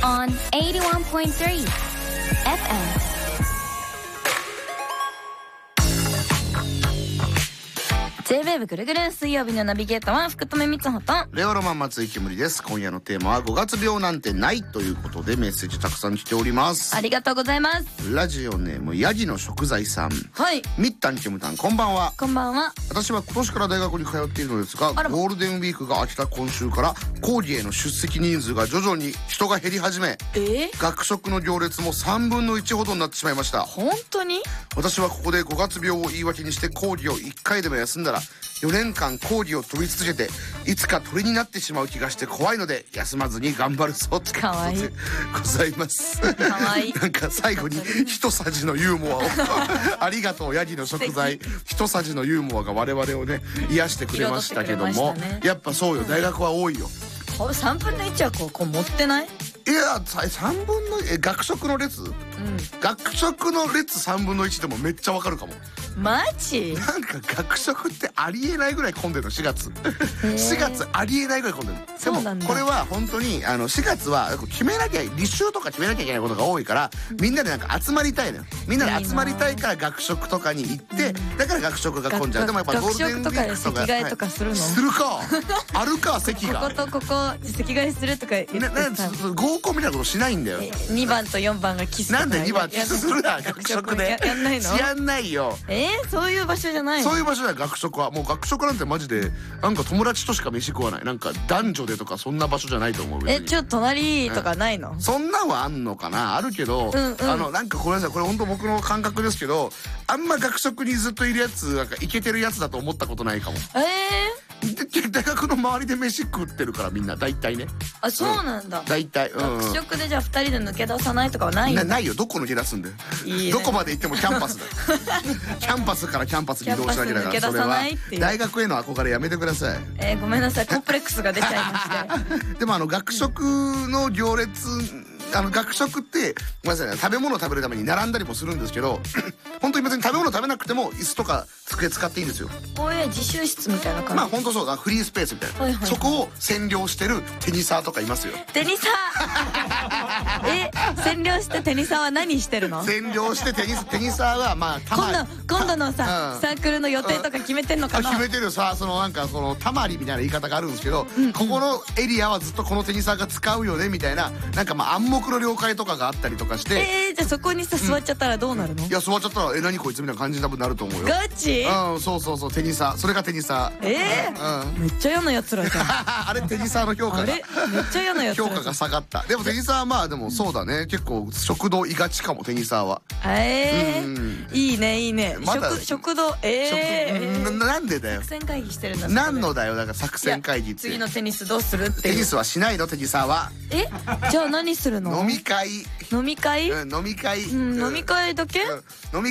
on 81.3 FM。J-WAVE ぐるぐる水曜日のナビゲーターは福留光穂とレオロマン松井けむりです。今夜のテーマは5月病なんてないということでメッセージたくさん来ております。 ありがとうございます。 ラジオネームヤギの食材さん。 はい、 みったんけむたん、こんばんは。 こんばんは。 私は今年から大学に通っているのですが、ゴールデンウィークが明けた今週から講義への出席人数が徐々に人が減り始め、学食の行列も3分の1ほどになってしまいました。 本当に？ 私はここで5月病を言い訳にして講義を1回でも休んだら4年間講義を飛び続けていつか鳥になってしまう気がして怖いので休まずに頑張るぞってことでございます。 かわいい。 なんか最後に一さじのユーモアをありがとうヤギの食材。一さじのユーモアが我々をね癒してくれましたけども、やっぱそうよ、大学は多いよ。 3分の1はこう持ってない？ いや3分の学食の列、学食の列3分の1でもめっちゃわかるかも。 マジ？ なんか学食ってありえないぐらい混んでるの。4月4月ありえないぐらい混んでる。でもこれは本当に4月は決めなきゃ、履修とか決めなきゃいけないことが多いからみんなでなんか集まりたいのよ。みんなで集まりたいから学食とかに行って、だから学食が混んじゃう。でもやっぱゴールデンウィークとか学食とかで席替えとかするの？ するかあるか席がこことここ席替えするとか言ってさ、 合コンみたいなことしないんだよ。 2番と4番がキスとか。 なんで2番キスするな学食で。 やんないの？ やんないよ。 そういう場所じゃないの？ そういう場所じゃない。学食はもう学食なんてマジでなんか友達としか飯食わない。なんか男女でとかそんな場所じゃないと思う。 ちょっと隣とかないの？ そんなんはあんのかな。あるけど、なんかごめんなさい、これ本当僕の感覚ですけど、あんま学食にずっといるやつなんかイケてるやつだと思ったことないかも。大学の周りで飯食ってるからみんな大体ね。あ、そうなんだ。大体学食でじゃあ2人で抜け出さないとかはないの？ ないよ。どこ抜け出すんだよ。どこまで行ってもキャンパスだよ。キャンパスからキャンパスに移動しなきゃだから、それは大学への憧れやめてください。 ごめんなさい、コンプレックスが出ちゃいまして。 でも学食の行列、学食ってごめんなさいね、食べ物を食べるために並んだりもするんですけど本当に別に食べ物食べなくても椅子とか机使っていいんですよ。 こういう自習室みたいな感じ。 まあ本当そうだ、フリースペースみたいな、そこを占領してるテニサーとかいますよ。 テニサー占領してテニサーは何してるの？ 占領してテニサーはまあ今度のさ、サークルの予定とか決めてんのかな？ 決めてるさ、なんかたまりみたいな言い方があるんですけど、ここのエリアはずっとこのテニサーが使うよねみたいな、なんかまあ暗黙の了解とかがあったりとかして、 じゃあそこにさ座っちゃったらどうなるの？ いや座っちゃったら何こいつみたいな感じに多分なると思うよ。 ガチ？ そうテニサー、それがテニサー。めっちゃ嫌なやつらじゃん。 あれテニサーの評価が、 めっちゃ嫌なやつら。 評価が下がった。でもテニサーはまあでもそうだね、結構食堂いがちかもテニサーは。いいねいいね。食堂なんでだよ。 作戦会議してるんだ。 何のだよ、だから作戦会議って。 次のテニスどうするって。 テニスはしないのテニサーは。 じゃあ何するの？ 飲み会。 飲み会だけ。